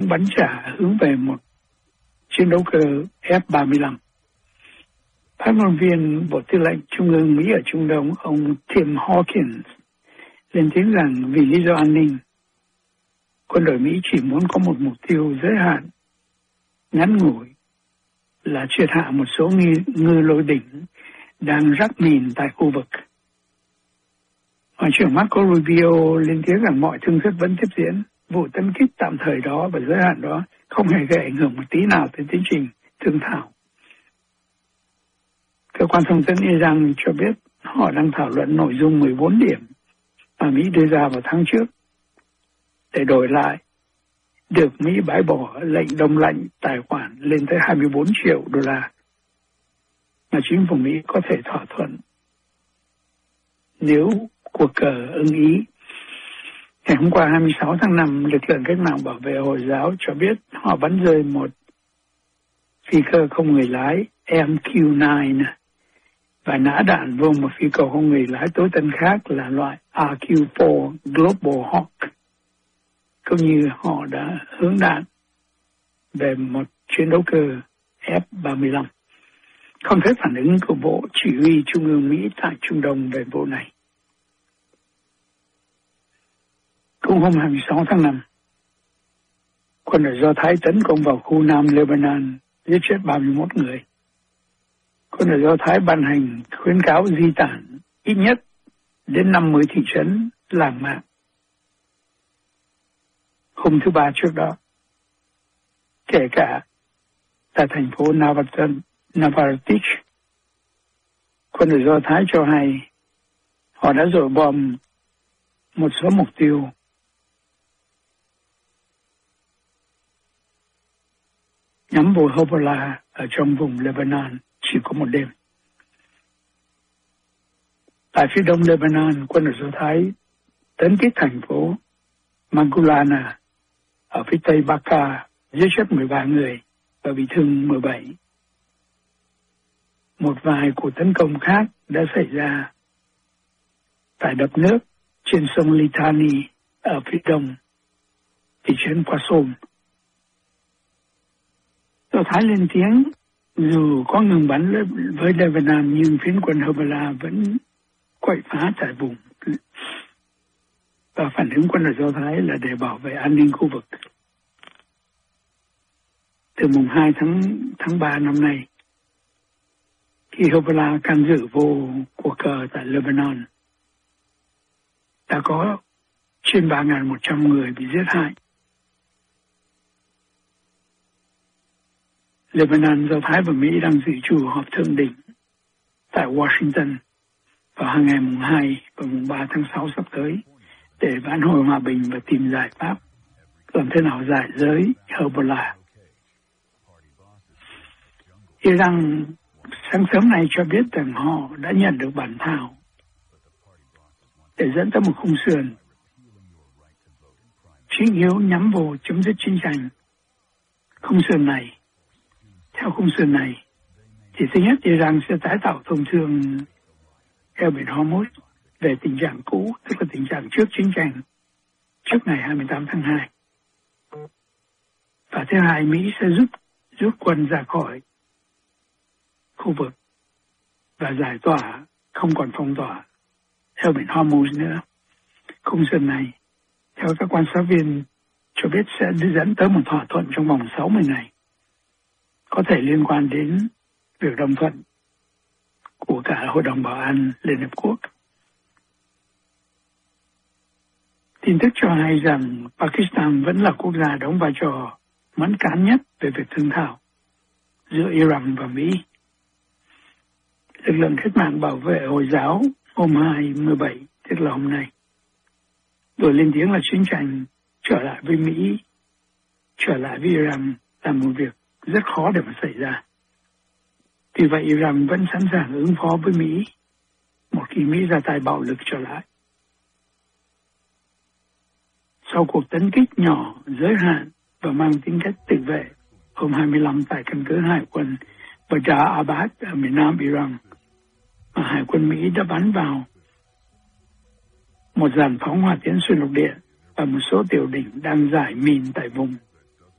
bắn trả hướng về một chiến đấu cơ F-35. Phát ngôn viên Bộ Tư lệnh Trung ương Mỹ ở Trung Đông, ông Tim Hawkins, lên tiếng rằng vì lý do an ninh, quân đội Mỹ chỉ muốn có một mục tiêu giới hạn ngắn ngủi là triệt hạ một số ngư lôi đỉnh đang rắc mìn tại khu vực. Ngoại trưởng Marco Rubio lên tiếng rằng mọi thương thuyết vẫn tiếp diễn. Vụ tấn kích tạm thời đó và giới hạn đó không hề gây ảnh hưởng một tí nào tới tiến trình thương thảo. Cơ quan thông tấn Iran cho biết họ đang thảo luận nội dung 14 điểm mà Mỹ đưa ra vào tháng trước để đổi lại được Mỹ bãi bỏ lệnh đông lạnh tài khoản lên tới 24 triệu đô la mà chính phủ Mỹ có thể thỏa thuận nếu cuộc cờ ưng ý. Ngày hôm qua 26 tháng 5, lực lượng cách mạng bảo vệ Hồi giáo cho biết họ bắn rơi một phi cơ không người lái MQ-9 và nã đạn vô một phi cơ không người lái tối tân khác là loại RQ-4 Global Hawk, cũng như họ đã hướng đạn về một chiến đấu cơ F-35. Không thấy phản ứng của Bộ Chỉ huy Trung ương Mỹ tại Trung Đông về vụ này. Cũng hôm 26 tháng 5, quân đội Do Thái tấn công vào khu Nam Lebanon, giết chết 31 người. Quân đội Do Thái ban hành khuyến cáo di tản ít nhất đến 50 thị trấn làng mạc. Hôm thứ Ba trước đó, kể cả tại thành phố Navaratich, quân đội Do Thái cho hay họ đã dội bom một số mục tiêu nhắm vào Hezbollah ở trong vùng Lebanon chỉ có một đêm. Tại phía đông Lebanon, quân đội Do Thái tấn kích thành phố Magulana ở phía tây Baka, giết chết 13 người và bị thương 17. Một vài cuộc tấn công khác đã xảy ra tại đập nước trên sông Litani ở phía đông thị trấn Qasem. Do Thái lên tiếng dù có ngừng bắn với Lebanon nhưng phiến quân Hezbollah vẫn quậy phá tại vùng và phản ứng quân đội Do Thái là để bảo vệ an ninh khu vực. Từ mùng 2 tháng 3 năm nay, khi Hezbollah can dự vô cuộc cờ tại Lebanon, đã có trên 3.100 người bị giết hại. Lebanon, Do Thái và Mỹ đang dự trù họp thượng đỉnh tại Washington vào ngày mùng 2 và mùng 3 tháng 6 sắp tới để vãn hồi hòa bình và tìm giải pháp làm thế nào giải giới Hezbollah. Iran sáng sớm nay cho biết rằng họ đã nhận được bản thảo để dẫn tới một khung sườn chính yếu nhắm vào chấm dứt chiến tranh. Theo khung sườn này, thì thứ nhất, Iran sẽ tái tạo thông thương eo biển Hormuz về tình trạng cũ, tức là tình trạng trước chiến tranh, trước ngày 28 tháng 2. Và thứ hai, Mỹ sẽ rút quân ra khỏi khu vực và giải tỏa, không còn phong tỏa eo biển Hormuz nữa. Khung sườn này, theo các quan sát viên cho biết, sẽ dẫn tới một thỏa thuận trong vòng 60 ngày, có thể liên quan đến việc đồng thuận của cả Hội đồng Bảo an Liên Hợp Quốc. Tin tức cho hay rằng Pakistan vẫn là quốc gia đóng vai trò mẫn cán nhất về việc thương thảo giữa Iran và Mỹ. Lực lượng cách mạng bảo vệ Hồi giáo hôm 27, tức là hôm nay, rồi lên tiếng là chiến tranh trở lại với Mỹ, trở lại với Iran là một việc rất khó để mà xảy ra. Vì vậy Iran vẫn sẵn sàng ứng phó với Mỹ một khi Mỹ ra tay bạo lực trở lại. Sau cuộc tấn kích nhỏ, giới hạn và mang tính cách tự vệ hôm 25 tại căn cứ hải quân Bandar Abbas ở miền nam Iran, mà hải quân Mỹ đã bắn vào một dàn phóng hỏa tiễn xuyên lục địa và một số tiểu đỉnh đang giải mìn tại vùng